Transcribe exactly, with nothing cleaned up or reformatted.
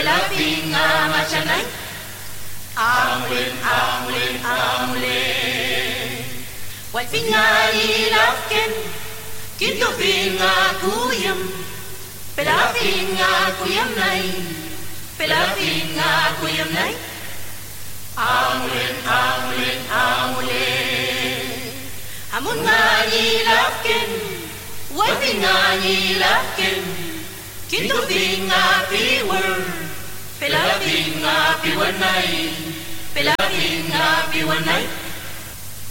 pelavinga machanay Amulin, amulin, amulin Walvinga ilafken Kintuvinga kuyam Pelavinga kuyam nay Pelavinga kuyam nay Amulin, amulin, amulin Amun nga ilafken Walvinga ilafken Kintuvinga piwer Pelavinga piwanay Pelavinga piwanay